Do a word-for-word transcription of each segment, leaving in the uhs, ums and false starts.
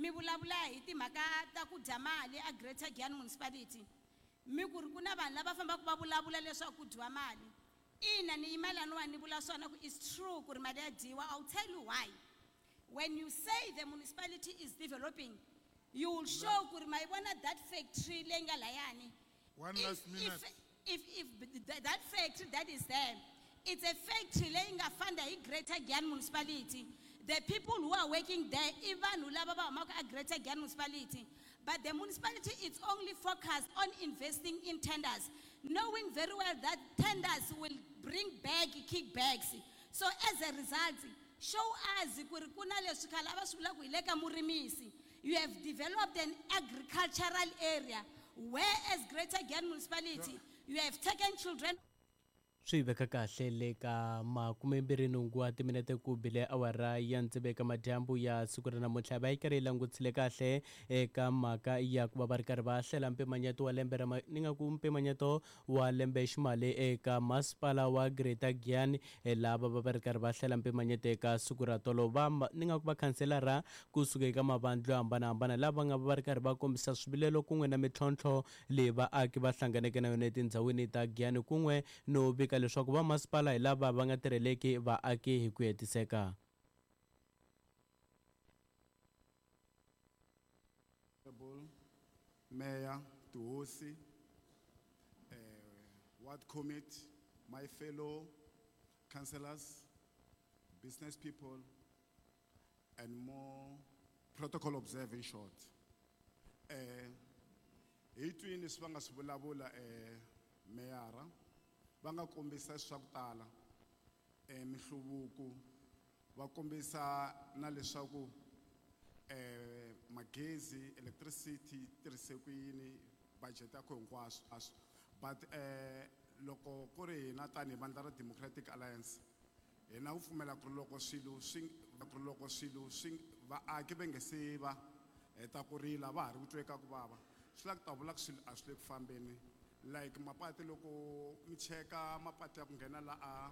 mi vulavula hi timhaka ta ku dya mali a Greater Giyani Municipality. Mi ku ri ku na vanhu lava fambaka va vulavula leswaku ku dyiwa mali. Ina ni yimela no wa ni vula swona ku it's true ku ri mali ya dyiwa. I'll tell you why. When you say the municipality is developing, you will show ku ri ma yi vona that factory leyi nga layani. One If- last minute. If, if, if th- that factory that is there, it's a factory laying a fund a Greater Giyani Municipality. The people who are working there, even who love a Greater Giyani Municipality, but the municipality is only focused on investing in tenders, knowing very well that tenders will bring back kickbacks. So as a result, show us ku ri ku na leswi khale a va swi vula ku hi le ka murimisi. You have developed an agricultural area, whereas Greater Giyani Municipality, you have taken children. swi veka kahle le ka makumembirhi nhungu wa timinete ku bile awara ya ntseve ka madyambu ya siku ra namuntlha va yi karhi yi langutisile kahle eka mhaka ya ku va va ri karhi va hlela mpimanyeto wa lembe ra ni nga ku mpimanyeto wa lembe ximali eka masipala wa Greater Giyani lava va va ri karhi va hlela mpimanyeto eka siku ra tolo va ni nga ku va khanselara kusuka eka mavandla yo hambanahambana lava nga va ri karhi va kombisa swivilelo kun'we na mintlhontlho leyi vaaki va hlanganeke na yona etindhawini ta Giyani kun'we no vika leswaku va masipala hi lava va nga tirheleki vaaki hi ku hetiseka. Mayor Tuhosi, uh, Ward Committee, my fellow councillors, business people, and more protocol observing short. Itu ini swanga swulabula Mayara, banga kombisa swakutala, mihluvuko, va kombisa na leswaku eh magezi electricity tirhise ku yini budget ya ko hinkwaswo but eh loko ku ri hina tani vandla ra Democratic Alliance hina u pfumela ku loko swilo swi ku loko swilo swi vaaki va nge se va heta ku rila va ha ri ku tweka ku vava swi la ku ta vula ku swilo a swi le ku fambeni like mapati loko mi cheka mapati ya ku nghena la a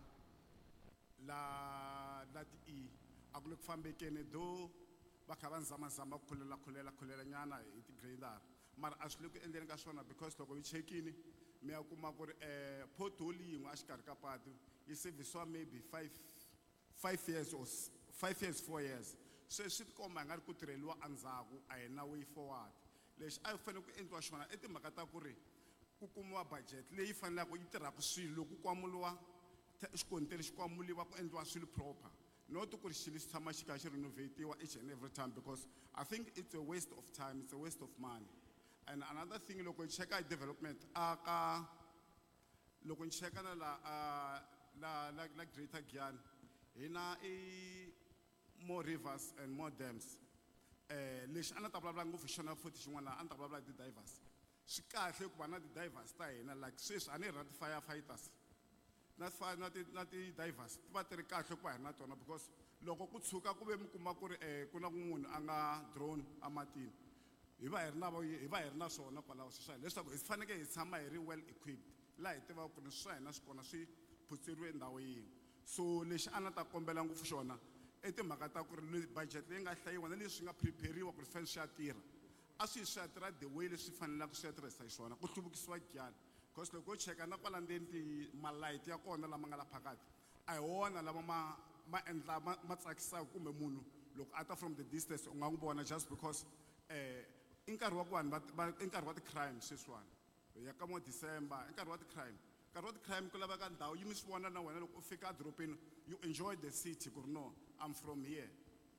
la la ti a ku le ku fambekeni do va kha va nzamazama ku khulela khulela khulela nyana hi ti-grader mara a swi le ku endleni ka swona because loko yi chekini mi ya kuma ku ri um pothole yin'we a xikarhi ka patu yi sevhisiwa maybe five five years or five years four years se swi tikomba hi nga ri ku tirheliwa endzhaku a hi na way forward lexi a yi fanele ku endliwa xona i timhaka ta ku ri ku kumiwa budget leyi faneleke yi tirhaka swilo ku kwamuliwa xikontiri xi kwamuliwa ku endliwa swilo proper. Not to renovate each and every time because I think it's a waste of time, it's a waste of money. And another thing, look, we check out development. Uh, look, we check out la la la la Greater Giyani. Ina e more rivers and more dams. Eh, lesh anata bla bla ngo fishona futhi xin'wana anta bla bla di divers. Swi kahle ku va na di divers ta hina like sweswi ani rat firefighters. Not far, not not diverse. But the cash not on because local could suka kube mukumakuri e kuna mungu anga drone amatin. If I na if I na so na pala social. Let's talk. It's funny it's very well equipped. Like they were gonna sign us gonna see put it in that way. So let's anata kombela ngufushona. Ete makata kuri budget lenga hlayi wana leswi nga prepariwa ku fence shatira. Asi shatira the way leswi fanela ku shatira sa isona. Ku hluvukisiwa Giyani. Because the coach check and up and then the malite ya kona la mangala pakat. I wanna la mama ma and la matsakisa kume munu. Look at from the distance ungangubona just because eh inkarwa kwan but inkarwa the crime sis one. Ya kamo December inkarwa the crime. Karwa the crime kula baka ndawo you miss one na wena look fika dropping you enjoy the city kurno I'm from here.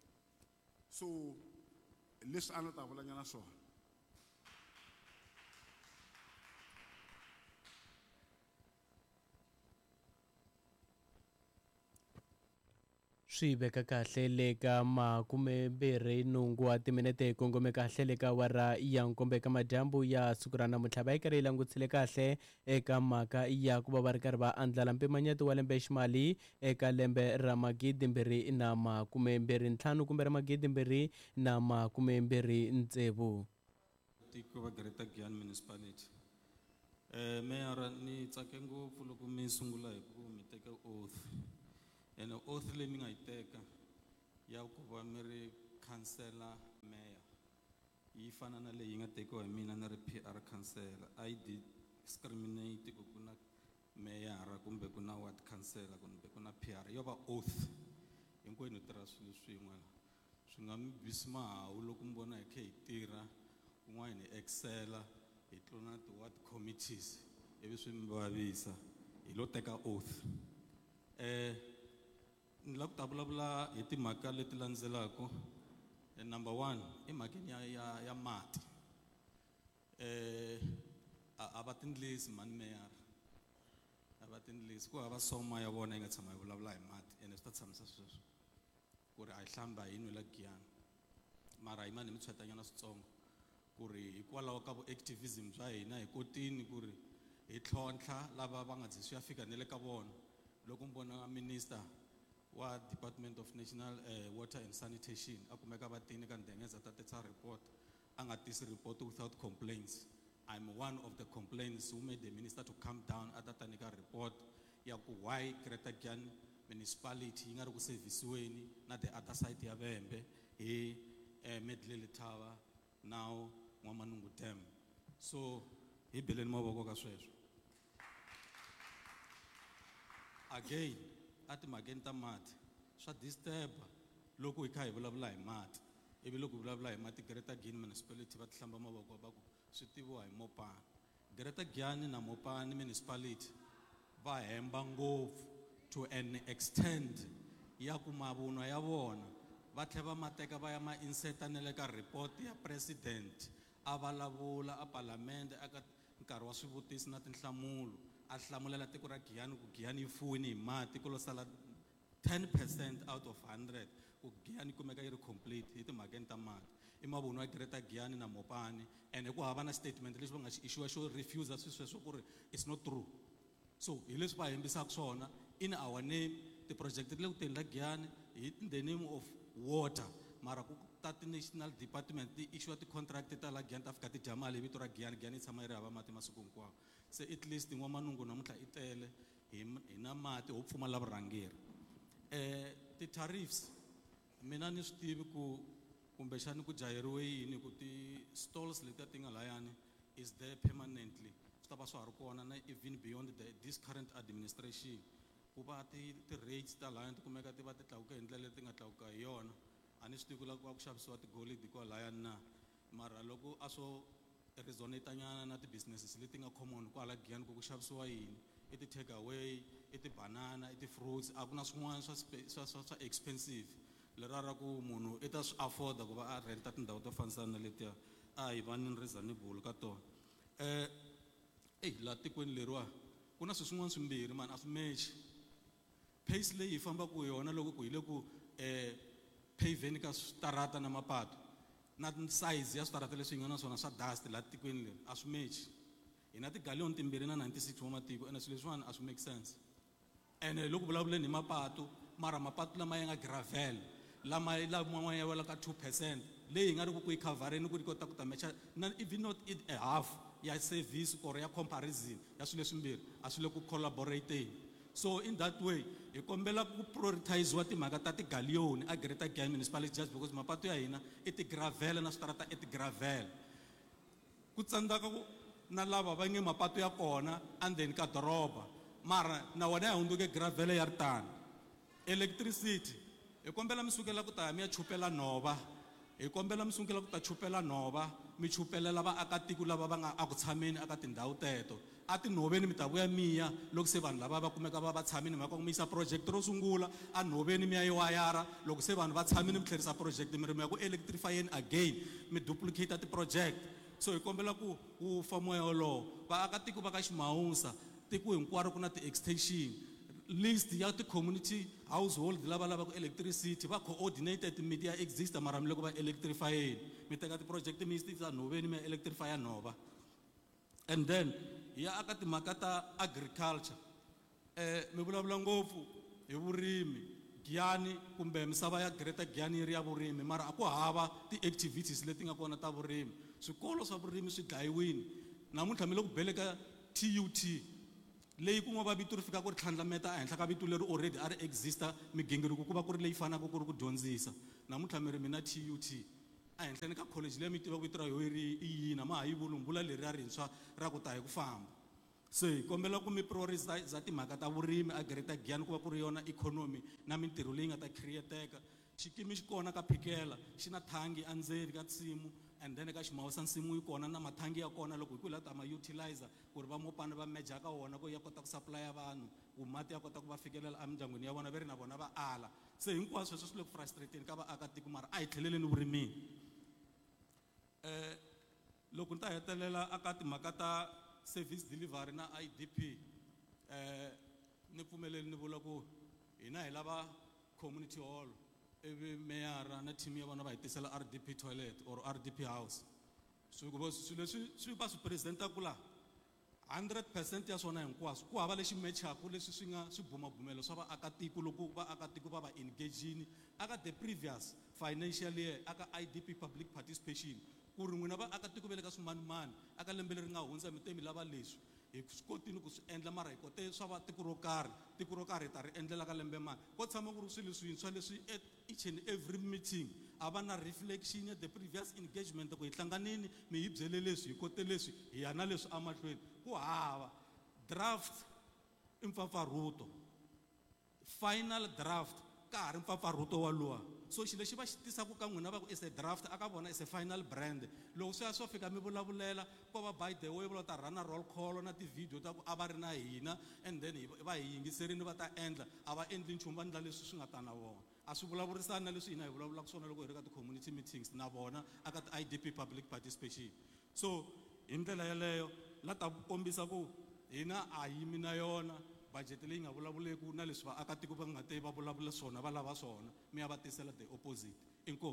So listen another volanyana so. swi veka kahle le ka makumembirhi nhungu wa timinete hi kongome kahle le ka wara ya nkombe ka madyambu ya siku ra namuntlha va yi karhi yi langutile kahle eka mhaka ya ku va va ri karhi va andlala mpimanyeto wa lembe ximali eka lembe ra magidimbirhi na makumembirhi ntlhanu kumbe ra magidimbirhi na makumembirhi ntsevu. Tiko va Greater Giyani Municipality. Eh Mayor ni tsake ngopfu loko mi sungula hi ku mi teka oath. And oath leyi mi nga yi teka ya ku va mi ri councillor mayor yi fana na leyi nga tekiwa hi mina ni ri P R councillor, a yi discriminate ku ku na meyara kumbe ku na ward councillor kumbe ku na P R, yo va oath hinkwenu hi tirha swilo swin'we. Swi nga mi bisi mahawu loko mi vona hi kha hi tirha kun'wana hi excela hi tlula na ti-ward committees ivi swi mi vavisa hi lo teka oath. Eh, ni lava ku ta vulavula hi timhaka leti landzelaka. Eh, number one i mhakeni ya ya ya mati. Eh, a va tindlisi mani meyara, a va tindlisi ku hava soma ya vona yi nga tshama yi vulavula hi mati ene swi ta tshamisa sweswo ku ri a hi hlamba hi nwela Giyani, mara hi mani mi tshwetanyana switsongo ku ri hikwalaho ka vu-activism bya hina hi kotini ku ri hi tlhontlha lava va nga zi swi ya fika ni le ka vona. Loko mi vona minister wa Department of National uh, Water and Sanitation a kumeka va tini ka ndengeza ta tetsa report a nga tisi report without complaints. I'm one of the complaints who made the minister to come down at that nika report ya ku why Greater Giyani municipality yi nga ri ku serviceweni na the other side ya Vhembe hi uh, Medley Tower now N'wamanungu Dam. So hi beleni mavoko ka sweswo. Again, at timhakeni ta mati swa disturb loko hi kha hi vulavula hi mati ivi loko hi vulavula hi mati Greater Giyani municipality va tihlamba mavoko va ku swi tiviwa hi Mopani. Greater Giyani na Mopani municipality va hemba ngopfu to an extent ya ku mavunwa ya vona va tlhela va mateka va ya ma insert na le ka report ya president a vulavula a parliament aka nkarhi wa swivutisi na tinhlamulo a hlamulela tiko ra Giyani ku Giyani yi fuwini hi mati ku lo sala ten percent out of one hundred ku Giyani kumeka yi ri complete hi timhakeni ta mati. I mavunwa ya Greater Giyani na Mopani ene ku hava na statement lexi va nga xi issue xo refuse swi sweswo ku ri it's not true. So hi leswi va hembisaka swona in our name ti-project le ku teni la Giyani in the name of water, mara ku ta ti-national department ti issue ti-contract ta la Giyani ta fika ti dya mali hi vito ra Giyani, Giyani yi tshama yi ri hava mati masiku hinkwawo. Se at least N'wamanungu namuntlha i tele hi na mati ho pfumala vurhangeri. Eh, ti-tariffs mina ni swi tivi ku kumbexani ku jaheriwe yini ku ti-stalls leti ti nga layani is there permanently, swi ta va swa ha ri kona na even beyond the, this current administration ku va ti-rates ta layani ti kumeka ti va ti tlakuka hi ndlela leti nga tlakuka hi yona. A ni swi tivi ku la ku va ku xavisiwa tigolidi kwalayani na, mara loko a swo resonate-nyana na ti-businesses leti nga common kwala Giyani ku ku xavisiwa yini i ti-take away i ti-banana i ti-fruits a ku na swin'wana swa swa swa expensive lera ra ku munhu i ta swi afforda ku va a renta tindhawu to fanisana na letiya a hi va ni reasonable ka tona. Eh, eyi laha tikweni leriwa ku na swilo swin'wana swimbirhi mani a swi mechi. Pace leyi hi fambaka hi yona loko ku hi le ku eh, paveni ka switarata na mapatu na size ya switarata leswi hi nga na swona swa dust laha tikweni leri a swi mechi. Hi na tigalion timbirhi na ninety-six wa matiko ene swilo leswiwani a swi make sense. Ene loko vulavuleni hi mapatu mara mapatu lama ya nga gravel lama lama ya wela ka two percent leyi nga ri ku yi covereni ku ri kota ku ta mecha na even not it a half ya service or ya comparison ya swilo leswimbirhi a swi le ku collaborate. So in that way hi kombela ku prioritize wa timhaka ta tigalion a Greater Giyani municipality just because mapatu ya hina i ti-gravel na switarata i ti-gravel. Ku tsandzaka ku na lava va nge mapatu ya kona andeni ka doroba mara na wona ya hundzuke gravel ya ri tano. Electricity hi kombela mi sukela ku ta mi ya chupela nhova, hi kombela mi sukela ku ta chupela nhova mi chupelela vaakatiko lava va nga aku tshameni aka tindhawu teto a tinhoveni mi ta vuya miya loko se vanhu lava va kumeka va va tshamini mhaka ku mi yisa project ro sungula a nhoveni mi ya yi wayara loko se vanhu va tshamini mi tlherisa project mi ri mi ya ku electrifyeni again mi duplicate ti-project. So hi kombela ku wu fa moya wolowo vaakatiko va ka Ximawusa tiko hinkwaro ku na ti-extension list ya ti-community household lava lava ku electricity va coordinated media exist mara mi loko va electrifyeni mi teka ti-project mi yisitisa nhoveni mi ya electrifya nhova. And then ya aka timhaka ta agriculture eh mi vulavula ngopfu hi vurimi Giyani kumbe misava ya Greater Giyani ri ya vurimi mara a ku hava ti-activities leti nga kona ta vurimi. Swikolo swa vurimi swi dlayiwini namuntlha mi le ku bele ka T U T leyi ku nga va vito ri fika ku ri tlhandlameta ehenhla ka vito leri already a ri exista migingiriko ku va ku ri leyi fanaka ku ri ku dyondzisa. Namuntlha mi ri mina T U T a henhleni ka college leyi mi tiva ku yi tirha yo ri i yini ma ha yi vulumbula leri ra rintshwa ra ku ta hi ku famba se hi kombela ku mi prioritize timhaka ta vurimi a Greater Giyani ku va ku ri yona ikhonomi na mintirho leyi nga ta createka xikimi xi kona ka phikela xi na thangi endzeni ka nsimu and then ka ximawusa nsimu yi kona na mathangi ya kona loko hi ku la ta ma utilizer ku ri va mopana va meja ka wona ku ya kota ku supply vanhu ku mati ya kota ku va fikelela emindyangwini ya vona va ri na vona va ala se hinkwaswo sweswo swi le ku frustrating ka vaakatiko mara a hi tlheleleni vurimini um loko ni ta hetelela aka timhaka ta service delivery na I D P um ni pfumeleli ni vula ku hina hi lava community hall ivi meyara na team ya vona va hi tisela R D P toilet or R D P house swilo leswi swi va swi presentaku la one hundred percent ya swona hinkwaswo ku hava lexi mechaku leswi swi nga swibumabumelo swa vaakatiko loko vaakatiko va va engagini aka the previous financial year aka I D P public participation ku ri n'wina vaakatiko ve le ka swimanimani aka lembe leri nga hundza mi te mi lava leswi hi swi kotini ku swi endla mara hi kote swa va tiko ro karhi tiko ro karhi hi ta ri endlela ka lembe mani ko tshama ku ri swilo swintshwa leswi at each and every meeting a va na reflection ya the previous engagement ku hi hlanganini mi hi byele leswi hi kote leswi hi ya na leswi amahlweni ku hava draft i mpfapfarhuto final draft ka ha ri mpfapfarhuto waluwa so xilo lexi va xi tisaka ka n'wina va ku is a draft aka vona is a final brand loko swi ya swo fika mi vulavulela ko va by the way vula ta rana roll call na ti-video ta ku a va ri na hina and then va hi yingiserini va ta endla a va endli nchumu va endla leswi swi nga ta na vona a swi vulavurisani na leswi hina hi vulavulaka swona loko hi ri ka ti-community meetings na vona aka ti-I D P public participation so hi ndlela yeleyo la ta kombisa ku hina a yimi na yona budget leyi nga vulavuleku na leswi vaakatiko va nga te va vulavula swona va lava swona mi ya va tisela the opposite inkomu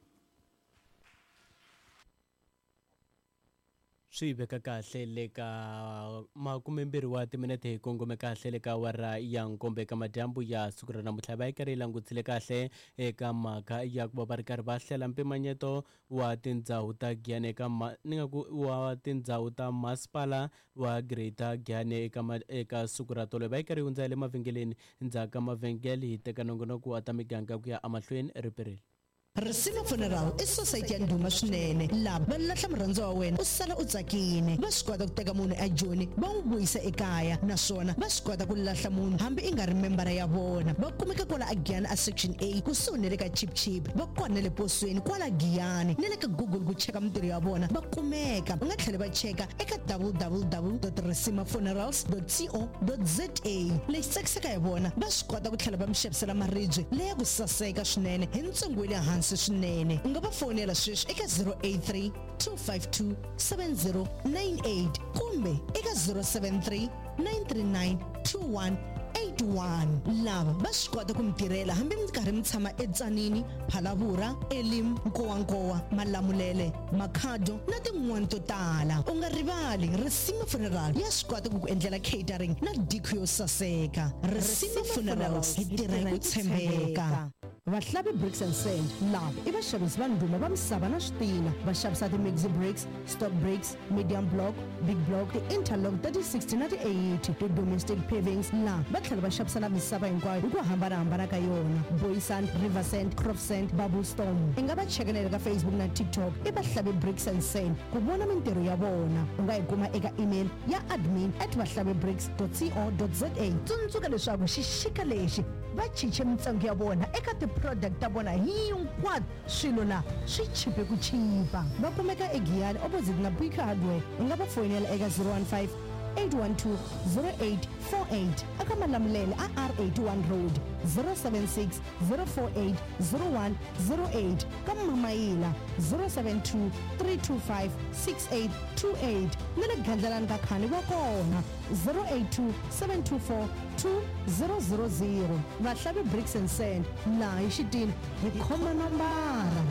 swi veka kahle le ka makumembirhi wa timinete hi kongome kahle le ka awara ya nkombe ka madyambu ya siku ra namuntlha va yi karhi yi langutisile kahle eka mhaka ya ku va va ri karhi va hlela mpimanyeto wa tindhawu ta Giyani eka ni nga ku wa tindhawu ta masipala wa Greater Giyani eka eka siku ra tolo va yi karhi yi hundza le mavhengeleni ndzhaku ka mavhengele hi teka nongonoko wa ta miganga ku ya amahlweni riperile Risima Funeral i society ya ndhuma swinene laha va lahla murhandziwa wa wena u sala u tsakile va swi kota ku teka munhu ejoni va n'wi vuyisa ekaya naswona va swi kota ku lahla munhu hambi i nga ri membara ya vona va kumeka kwala a Giyani a section A kusuhi ni le ka Chip Chip va kona le posweni kwala Giyani ni le ka Google ku cheka mintirho ya vona va kumeka va nga tlhela va cheka eka w w w dot risima funerals dot co dot za lexi tsakisaka hi vona va swi kota ku tlhela va mi xavisela maribye leya ku saseka swinene hi ntsengo wa le hansi swinene u nga va fonela sweswi eka zero eight three two five two seven zero nine eight kumbe eka zero seven three nine three nine two one eight one lava va swi kota ku mi tirhela hambi mi karhi mi tshama etsanini Phalavura Elim Nkowankowa Malamulele Makhado na tin'wana to tala u nga rivali Risima Funeral ya swi kota ku ku endlela catering na diko yo saseka Risima Funerals hi tirhela ku tshembeka Vahlavi Bricks and Sand lava i vaxavisi va ndhuma va misava na switina va xavisa ti-Maxi bricks, stock bricks, medium block, big block, ti-interlock ta ti-sixty na ti-eighty, ti-domestic pavings laha va tlhela va xavisa na misava hinkwayo hi ku hambanahambana ka yona Boysand, Riversand, Crofsand, Babblestone i nga va cheka na le ka Facebook na TikTok i Vahlavi Bricks and Sand ku vona mintirho ya vona u nga yi kuma eka email ya admin at vahlavibricks dot co dot za tsundzuka leswaku xixika lexi va chiche mintsengo ya vona eka ti-product ta vona hinkwato swilo la swi chipe ku chipa va kumeka eGiyani opposite na Bika Hardware u nga va fonela eka zero one five eight one two zero eight four eight aka Malamulele a R eighty-one Road zero seven six zero four eight zero one zero eight ka Mamayila zero seven two three two five six eight two eight na le Gandlalani ka Khani va kona zero eight two seven two four two zero zero zero Vahlavi Bricks and Sand laha hi xitini hi khoma nambara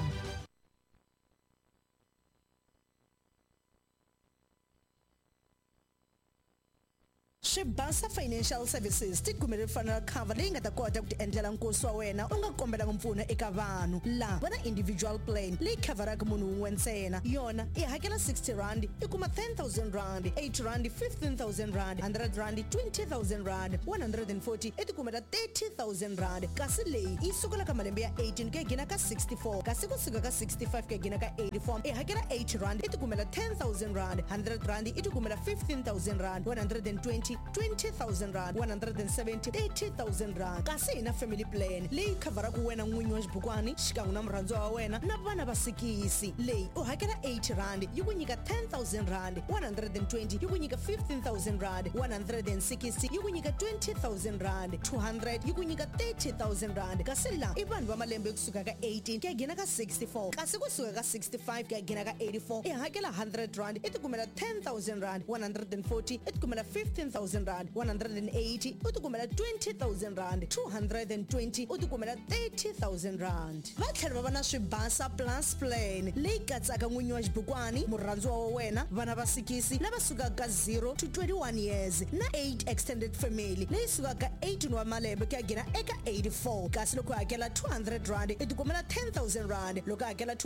Swibasa Financial Services ti kumele funeral cover leyi nga ta kota ku ti endlela nkosi wa wena u nga kombela mpfuno eka vanhu la va na individual plan leyi coveraka munhu un'we ntsena yona i hakela sixty rand i kuma ten thousand rand eight rand fifteen thousand rand one hundred rand twenty thousand rand one hundred forty i ti kumela thirty thousand rand kasi leyi yi sukela ka malembe ya eighteen ku ya gina ka sixty-four kasi kusuka ka sixty-five ku ya gina ka eighty-four i hakela eight rand i ti kumela ten thousand rand one hundred rand i ti kumela fifteen thousand rand one hundred twenty twenty thousand rand one hundred seventy thirty thousand rand kasi hi na family plan leyi coveraka wena n'winyi wa xibukwana xikan'we na murhandziwa wa wena na vana va sikisi leyi u hakela eight rand yi ku nyika ten thousand rand one hundred twenty yi ku nyika fifteen thousand rand one hundred sixty yi ku nyika twenty thousand rand two hundred yi ku nyika thirty thousand rand kasi la i vanhu va malembe kusuka ka eighteen ku ya gina ka sixty-four kasi kusuka ka sixty-five ku ya gina ka eighty-four i hakela one hundred rand i ti kumela ten thousand rand one hundred forty i ti kumela fifteen thousand rand one hundred eighty u ti kumela twenty thousand rand two hundred twenty u ti kumela thirty thousand rand va tlhela va va na Swibasa Plus Plan leyi katsaka n'winyi wa xibukwana murhandziwa wa wena vana va sikisi lava sukaka zero to twenty-one years na eight extended family leyi sukaka eighteen wa malembe ku ya gina eka eighty-four kasi loko u hakela two hundred rand i ti kumela ten thousand rand loko u hakela